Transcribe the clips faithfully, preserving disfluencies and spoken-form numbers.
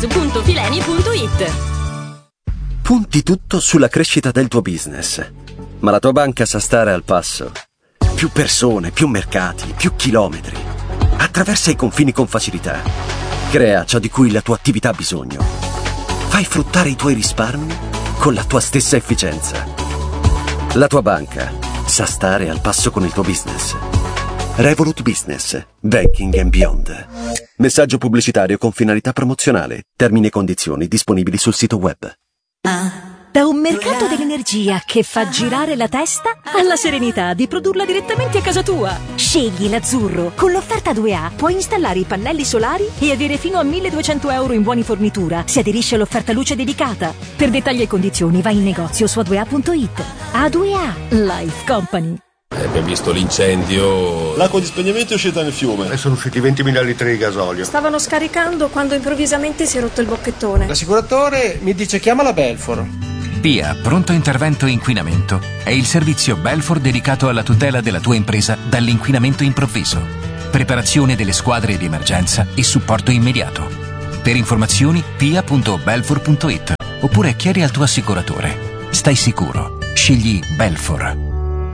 business punto fileni punto it. Punti tutto sulla crescita del tuo business, ma la tua banca sa stare al passo. Più persone, più mercati, più chilometri. Attraversa i confini con facilità. Crea ciò di cui la tua attività ha bisogno. Fai fruttare i tuoi risparmi con la tua stessa efficienza. La tua banca sa stare al passo con il tuo business. Revolut Business. Banking and Beyond. Messaggio pubblicitario con finalità promozionale. Termini e condizioni disponibili sul sito web. Da un mercato dell'energia che fa girare la testa alla serenità di produrla direttamente a casa tua. Scegli l'azzurro. Con l'offerta due A puoi installare i pannelli solari e avere fino a milleduecento euro in buoni fornitura se aderisci all'offerta luce dedicata. Per dettagli e condizioni vai in negozio su a due a punto it. A due A Life Company. Abbiamo visto l'incendio. L'acqua di spegnimento è uscita nel fiume e sono usciti ventimila litri di gasolio. Stavano scaricando quando improvvisamente si è rotto il bocchettone. L'assicuratore mi dice chiama la Belfor. P I A Pronto Intervento Inquinamento è il servizio Belfor dedicato alla tutela della tua impresa dall'inquinamento improvviso. Preparazione delle squadre di emergenza e supporto immediato. Per informazioni p i a punto belfor punto it oppure chiedi al tuo assicuratore. Stai sicuro. Scegli Belfor.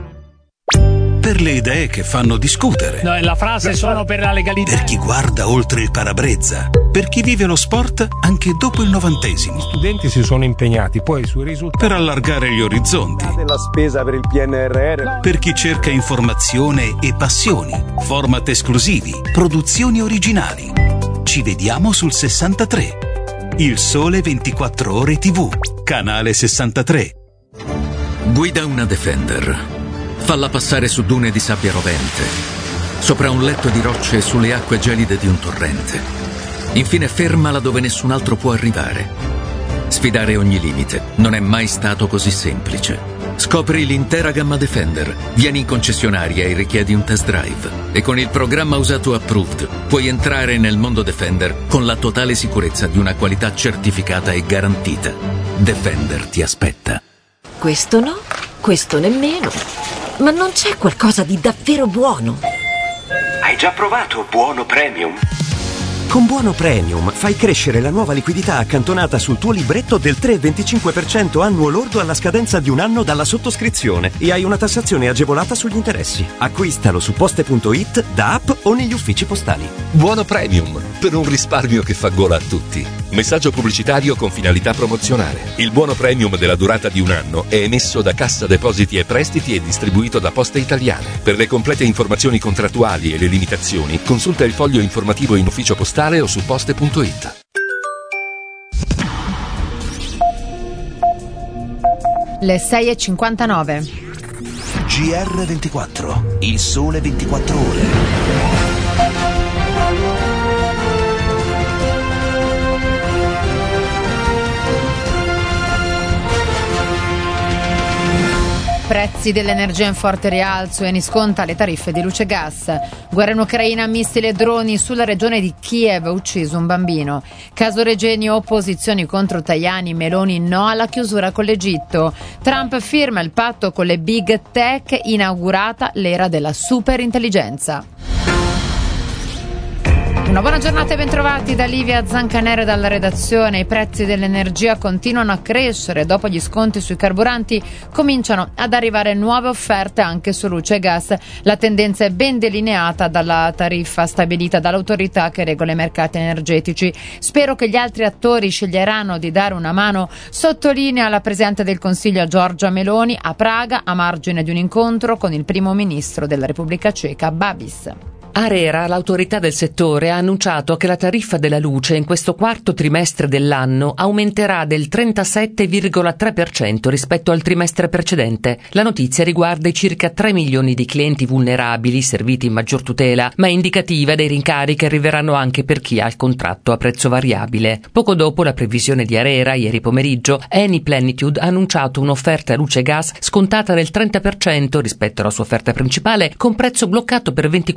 Per le idee che fanno discutere. No, la frase sono per la legalità. Per chi guarda oltre il parabrezza. Per chi vive lo sport anche dopo il novantesimo. Gli studenti si sono impegnati poi sui risultati. Per allargare gli orizzonti. Della spesa per il P N R R. Per chi cerca informazione e passioni. Format esclusivi. Produzioni originali. Ci vediamo sul sessantatré. Il Sole ventiquattro Ore tivù. Canale sessantatré. Guida una Defender. Falla passare su dune di sabbia rovente, sopra un letto di rocce e sulle acque gelide di un torrente. Infine fermala dove nessun altro può arrivare. Sfidare ogni limite non è mai stato così semplice. Scopri l'intera gamma Defender, vieni in concessionaria e richiedi un test drive. E con il programma Usato Approved puoi entrare nel mondo Defender con la totale sicurezza di una qualità certificata e garantita. Defender ti aspetta. Questo no, questo nemmeno. Ma non c'è qualcosa di davvero buono? Hai già provato Buono Premium? Con Buono Premium fai crescere la nuova liquidità accantonata sul tuo libretto del tre virgola venticinque per cento annuo lordo alla scadenza di un anno dalla sottoscrizione e hai una tassazione agevolata sugli interessi. Acquistalo su poste punto it, da app o negli uffici postali. Buono Premium, per un risparmio che fa gola a tutti. Messaggio pubblicitario con finalità promozionale. Il buono premium della durata di un anno è emesso da Cassa Depositi e Prestiti e distribuito da Poste Italiane. Per le complete informazioni contrattuali e le limitazioni, consulta il foglio informativo in ufficio postale o su poste punto it. Le sei e cinquantanove. G R ventiquattro, il sole ventiquattro ore. Prezzi dell'energia in forte rialzo, Eni sconta le tariffe di luce e gas. Guerra in Ucraina, missili e droni sulla regione di Kiev, ucciso un bambino. Caso Regeni, opposizioni contro Tajani, Meloni no alla chiusura con l'Egitto. Trump firma il patto con le big tech, inaugurata l'era della superintelligenza. Una buona giornata e bentrovati da Livia Zancanere dalla redazione. I prezzi dell'energia continuano a crescere. Dopo gli sconti sui carburanti cominciano ad arrivare nuove offerte anche su luce e gas. La tendenza è ben delineata dalla tariffa stabilita dall'autorità che regola i mercati energetici. Spero che gli altri attori sceglieranno di dare una mano, sottolinea la Presidente del Consiglio Giorgia Meloni a Praga a margine di un incontro con il primo ministro della Repubblica Ceca Babis. ARERA, l'autorità del settore, ha annunciato che la tariffa della luce in questo quarto trimestre dell'anno aumenterà del trentasette virgola tre per cento rispetto al trimestre precedente. La notizia riguarda i circa tre milioni di clienti vulnerabili serviti in maggior tutela, ma è indicativa dei rincari che arriveranno anche per chi ha il contratto a prezzo variabile. Poco dopo la previsione di ARERA, ieri pomeriggio, Eni Plenitude ha annunciato un'offerta luce e gas scontata del trenta per cento rispetto alla sua offerta principale, con prezzo bloccato per ventiquattro mesi.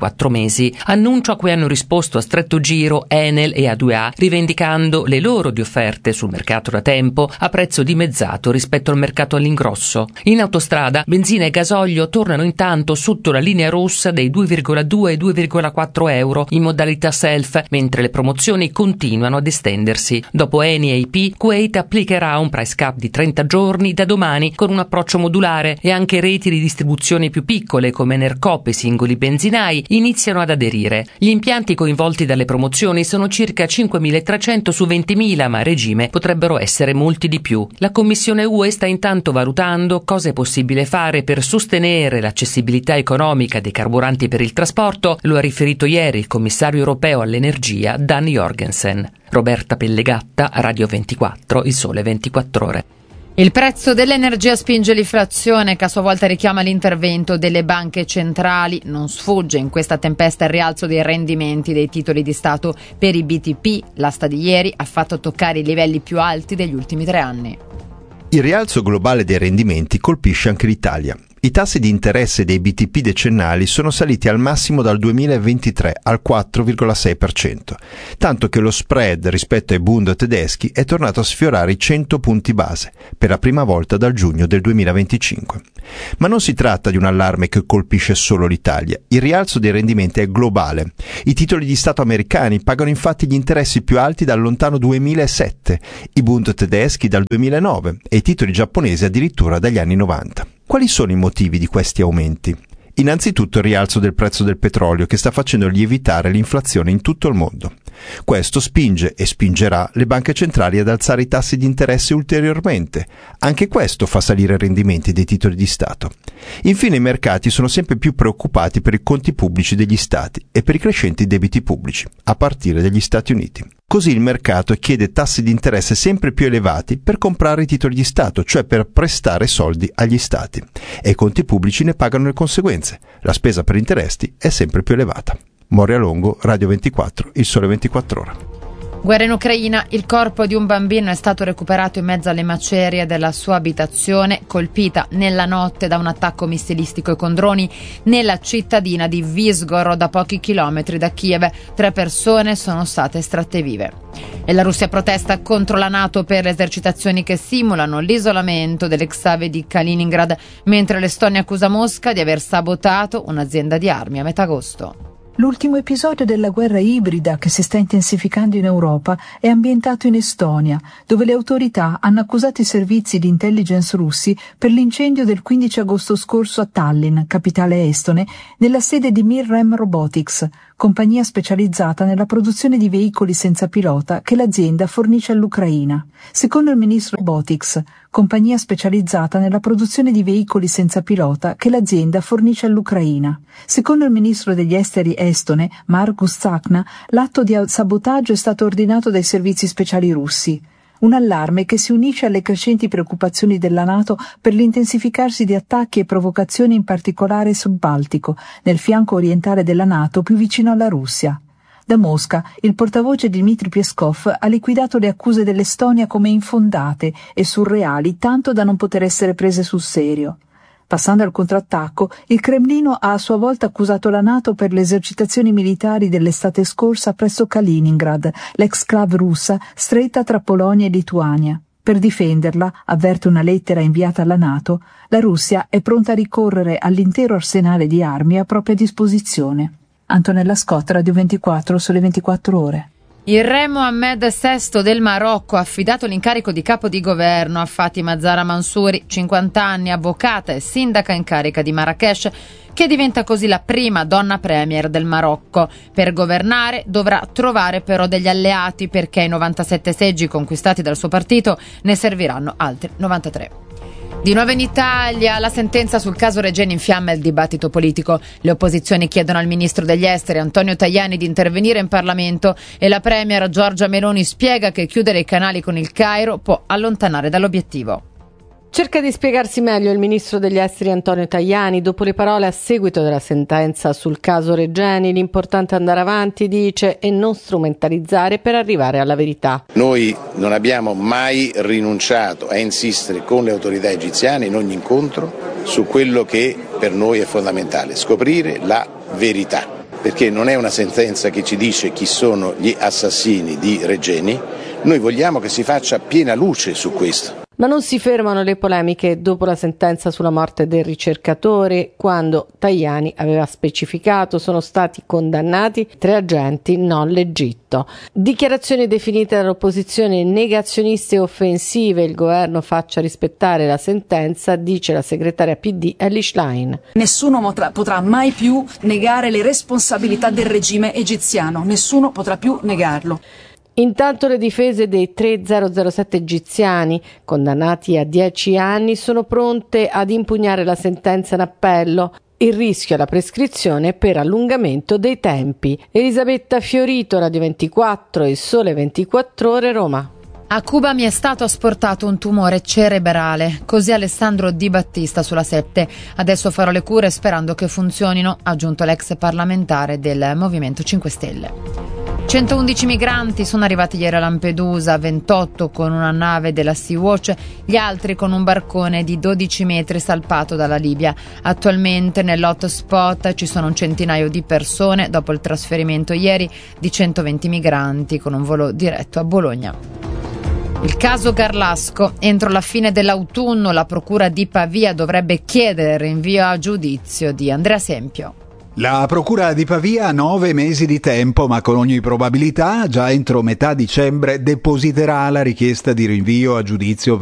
mesi, annuncio a cui hanno risposto a stretto giro Enel e A due A, rivendicando le loro di offerte sul mercato da tempo a prezzo dimezzato rispetto al mercato all'ingrosso. In autostrada, benzina e gasolio tornano intanto sotto la linea rossa dei due virgola due e due virgola quattro euro in modalità self, mentre le promozioni continuano ad estendersi. Dopo Eni e I P, Kuwait applicherà un price cap di trenta giorni da domani con un approccio modulare, e anche reti di distribuzione più piccole come Enercop e singoli benzinai iniziano ad aderire. Gli impianti coinvolti dalle promozioni sono circa cinquemilatrecento su ventimila, ma a regime potrebbero essere molti di più. La Commissione U E sta intanto valutando cosa è possibile fare per sostenere l'accessibilità economica dei carburanti per il trasporto, lo ha riferito ieri il commissario europeo all'energia Dan Jorgensen. Roberta Pellegatta, Radio ventiquattro, Il Sole ventiquattro Ore. Il prezzo dell'energia spinge l'inflazione, che a sua volta richiama l'intervento delle banche centrali. Non sfugge in questa tempesta il rialzo dei rendimenti dei titoli di Stato per i B T P. L'asta di ieri ha fatto toccare i livelli più alti degli ultimi tre anni. Il rialzo globale dei rendimenti colpisce anche l'Italia. I tassi di interesse dei B T P decennali sono saliti al massimo dal duemilaventitré al quattro virgola sei per cento, tanto che lo spread rispetto ai Bund tedeschi è tornato a sfiorare i cento punti base, per la prima volta dal giugno del duemilaventicinque. Ma non si tratta di un allarme che colpisce solo l'Italia. Il rialzo dei rendimenti è globale. I titoli di Stato americani pagano infatti gli interessi più alti dal lontano duemilasette, i Bund tedeschi dal duemilanove e i titoli giapponesi addirittura dagli anni novanta. Quali sono i motivi di questi aumenti? Innanzitutto il rialzo del prezzo del petrolio, che sta facendo lievitare l'inflazione in tutto il mondo. Questo spinge e spingerà le banche centrali ad alzare i tassi di interesse ulteriormente. Anche questo fa salire i rendimenti dei titoli di Stato. Infine i mercati sono sempre più preoccupati per i conti pubblici degli Stati e per i crescenti debiti pubblici, a partire dagli Stati Uniti. Così il mercato chiede tassi di interesse sempre più elevati per comprare i titoli di Stato, cioè per prestare soldi agli Stati. E i conti pubblici ne pagano le conseguenze. La spesa per interessi è sempre più elevata. Moria Longo, Radio ventiquattro, Il Sole ventiquattro Ore. Guerra in Ucraina, il corpo di un bambino è stato recuperato in mezzo alle macerie della sua abitazione, colpita nella notte da un attacco missilistico e con droni nella cittadina di Vyzgorod, a pochi chilometri da Kiev. Tre persone sono state estratte vive. E la Russia protesta contro la NATO per le esercitazioni che simulano l'isolamento dell'exclave di Kaliningrad, mentre l'Estonia accusa Mosca di aver sabotato un'azienda di armi a metà agosto. L'ultimo episodio della guerra ibrida che si sta intensificando in Europa è ambientato in Estonia, dove le autorità hanno accusato i servizi di intelligence russi per l'incendio del quindici agosto scorso a Tallinn, capitale estone, nella sede di Mirrem Robotics, compagnia specializzata nella produzione di veicoli senza pilota che l'azienda fornisce all'Ucraina. Secondo il ministro Robotics, compagnia specializzata nella produzione di veicoli senza pilota che l'azienda fornisce all'Ucraina. Secondo il ministro degli esteri estone, Margus Tsakna, l'atto di sabotaggio è stato ordinato dai servizi speciali russi. Un allarme che si unisce alle crescenti preoccupazioni della NATO per l'intensificarsi di attacchi e provocazioni, in particolare sul Baltico, nel fianco orientale della NATO più vicino alla Russia. Da Mosca, il portavoce Dmitry Peskov ha liquidato le accuse dell'Estonia come infondate e surreali, tanto da non poter essere prese sul serio. Passando al contrattacco, il Cremlino ha a sua volta accusato la NATO per le esercitazioni militari dell'estate scorsa presso Kaliningrad, l'exclave russa stretta tra Polonia e Lituania. Per difenderla, avverte una lettera inviata alla NATO, la Russia è pronta a ricorrere all'intero arsenale di armi a propria disposizione. Antonella Scotta, Radio ventiquattro, Sole ventiquattro Ore. Il re Mohammed sesto del Marocco ha affidato l'incarico di capo di governo a Fatima Zahra Mansouri, cinquanta anni, avvocata e sindaca in carica di Marrakech, che diventa così la prima donna premier del Marocco. Per governare dovrà trovare però degli alleati, perché ai novantasette seggi conquistati dal suo partito ne serviranno altri novantatré. Di nuovo in Italia, la sentenza sul caso Regeni infiamma il dibattito politico. Le opposizioni chiedono al ministro degli esteri Antonio Tajani di intervenire in Parlamento e la premier Giorgia Meloni spiega che chiudere i canali con il Cairo può allontanare dall'obiettivo. Cerca di spiegarsi meglio il ministro degli esteri Antonio Tajani. Dopo le parole a seguito della sentenza sul caso Regeni, l'importante è andare avanti, dice, e non strumentalizzare per arrivare alla verità. Noi non abbiamo mai rinunciato a insistere con le autorità egiziane in ogni incontro su quello che per noi è fondamentale, scoprire la verità. perché non è una sentenza che ci dice chi sono gli assassini di Regeni, noi vogliamo che si faccia piena luce su questo. Ma non si fermano le polemiche dopo la sentenza sulla morte del ricercatore, quando Tajani aveva specificato sono stati condannati tre agenti, non l'Egitto. Dichiarazioni definite dall'opposizione negazioniste e offensive, il governo faccia rispettare la sentenza, dice la segretaria P D Elly Schlein. Nessuno potrà, potrà mai più negare le responsabilità del regime egiziano, nessuno potrà più negarlo. Intanto le difese dei tre zero zero sette egiziani, condannati a dieci anni, sono pronte ad impugnare la sentenza in appello. Il rischio è la prescrizione per allungamento dei tempi. Elisabetta Fiorito, Radio ventiquattro, Il Sole ventiquattro Ore, Roma. A Cuba mi è stato asportato un tumore cerebrale, così Alessandro Di Battista sulla sette. Adesso farò le cure sperando che funzionino, ha aggiunto l'ex parlamentare del Movimento cinque Stelle. centoundici migranti sono arrivati ieri a Lampedusa, ventotto con una nave della Sea-Watch, gli altri con un barcone di dodici metri salpato dalla Libia. Attualmente nell'hotspot ci sono un centinaio di persone dopo il trasferimento ieri di centoventi migranti con un volo diretto a Bologna. Il caso Garlasco. Entro la fine dell'autunno la procura di Pavia dovrebbe chiedere il rinvio a giudizio di Andrea Sempio. La procura di Pavia ha nove mesi di tempo, ma con ogni probabilità già entro metà dicembre depositerà la richiesta di rinvio a giudizio